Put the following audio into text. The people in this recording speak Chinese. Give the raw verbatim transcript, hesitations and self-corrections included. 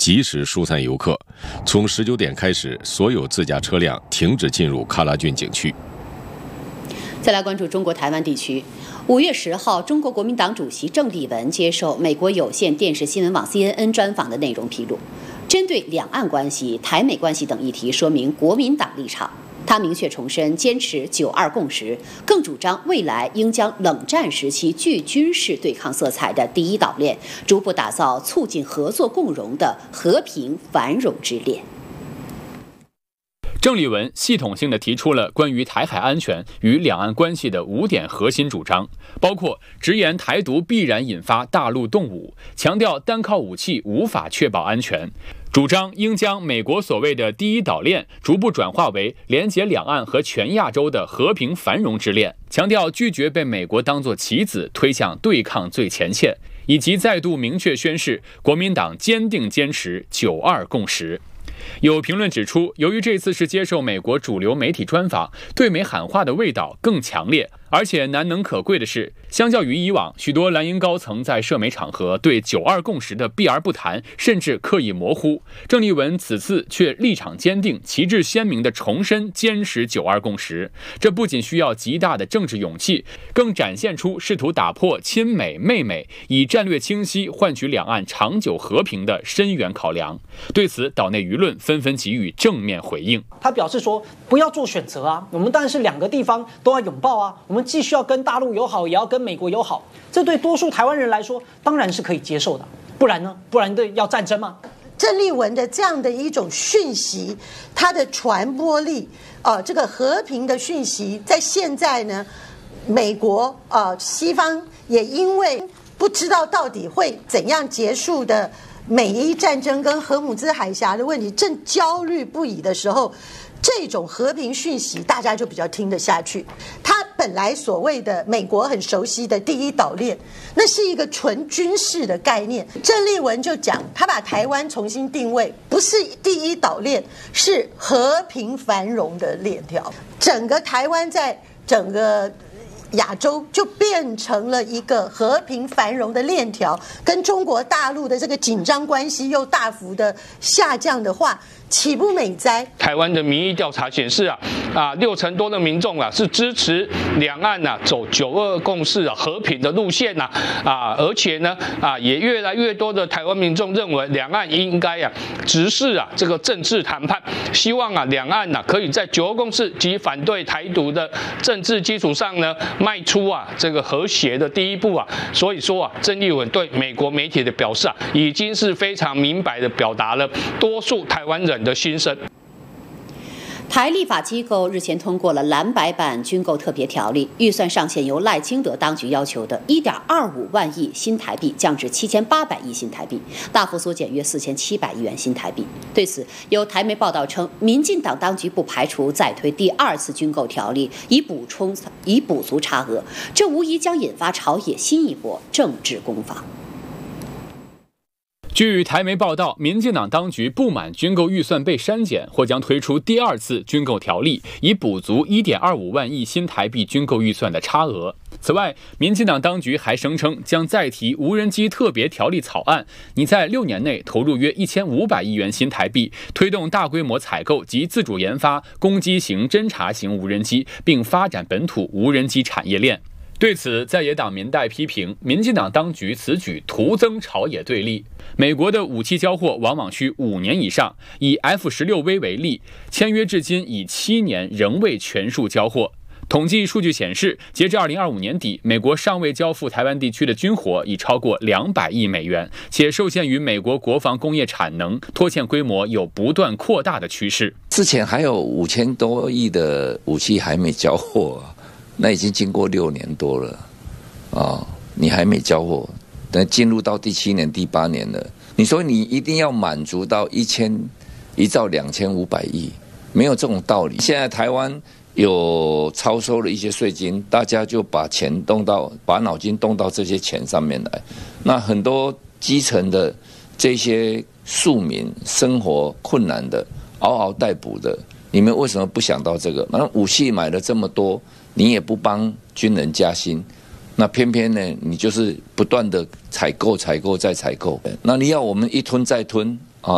及时疏散游客。从十九点开始，所有自驾车辆停止进入喀拉峻景区。 再来关注中国台湾地区。五月十号，中国国民党主席郑丽文接受美国有线电视新闻网 C N N 专访的内容披露，针对两岸关系、台美关系等议题，说明国民党立场。他明确重申坚持九二共识，更主张未来应将冷战时期具军事对抗色彩的第一岛链，逐步打造促进合作共荣的和平繁荣之链。 郑丽文系统性地提出了关于台海安全与两岸关系的五点核心主张，包括直言台独必然引发大陆动武，强调单靠武器无法确保安全，主张应将美国所谓的第一岛链逐步转化为连结两岸和全亚洲的和平繁荣之链，强调拒绝被美国当作棋子推向对抗最前线，以及再度明确宣示国民党坚定坚持九二共识。有评论指出，由于这次是接受美国主流媒体专访，对美喊话的味道更强烈，而且难能可贵的是，相较于以往许多蓝营高层在涉美场合对九二共识的避而不谈，甚至刻意模糊，郑丽文此次却立场坚定、旗帜鲜明地重申坚持九二共识。这不仅需要极大的政治勇气，更展现出试图打破亲美媚美，以战略清晰换取两岸长久和平的深远考量。对此，岛内舆论纷纷给予正面回应。 他表示说，不要做选择啊，我们当然是两个地方都要拥抱啊，我们既需要跟大陆友好，也要跟美国友好，这对多数台湾人来说当然是可以接受的，不然呢？不然的要战争吗？ 郑丽文的这样的一种讯息，它的传播力，呃，这个和平的讯息，在现在呢，美国呃西方也因为不知道到底会怎样结束的美伊战争跟荷姆兹海峡的问题，正焦虑不已的时候，这种和平讯息大家就比较听得下去。他本来所谓的美国很熟悉的第一岛链，那是一个纯军事的概念。郑丽文就讲，他把台湾重新定位，不是第一岛链，是和平繁荣的链条。整个台湾在整个亚洲就变成了一个和平繁荣的链条，跟中国大陆的这个紧张关系又大幅的下降的话，岂不美哉？ 台湾的民意调查显示啊，啊六成多的民众啊是支持两岸啊走九二共识啊和平的路线呐啊，而且呢啊也越来越多的台湾民众认为两岸应该啊直视啊这个政治谈判，希望啊两岸呐、啊、可以在九二共识及反对台独的政治基础上呢迈出啊这个和谐的第一步啊。所以说啊，郑丽文对美国媒体的表示啊，已经是非常明白的表达了多数台湾人的心声。 台立法机构日前通过了蓝白版军购特别条例，预算上限由赖清德当局要求的 一点二五万亿新台币降至七千八百亿新台币，大幅缩减约四千七百亿元新台币。对此，有台媒报道称，民进党当局不排除再推第二次军购条例，以补充以补足差额，这无疑将引发朝野新一波政治攻防。 据台媒报道，民进党当局不满军购预算被删减，或将推出第二次军购条例，以补足 一点二五万亿新台币军购预算的差额。此外，民进党当局还声称将再提无人机特别条例草案，拟在六年内投入约一千五百亿元新台币，推动大规模采购及自主研发攻击型、侦察型无人机，并发展本土无人机产业链。对此，在野党民代批评民进党当局此举徒增朝野对立。美国的武器交货往往需五年以上，以 F 十六 V 为例，签约至今已七年仍未全数交货。统计数据显示，截至二零二五年底，美国尚未交付台湾地区的军火已超过两百亿美元，且受限于美国国防工业产能，拖欠规模有不断扩大的趋势。 之前还有五千多亿的武器还没交货，那已经经过六年多了啊、哦，你还没交货，等进入到第七年、第八年了。你说你一定要满足到一千一兆两千五百亿，没有这种道理。现在台湾有超收了一些税金，大家就把钱动到，把脑筋动到这些钱上面来。那很多基层的这些庶民生活困难的、嗷嗷待哺的，你们为什么不想到这个？那武器买了这么多，你也不帮军人加薪，那偏偏呢，你就是不断的采购、采购再采购。那你要我们一吞再吞，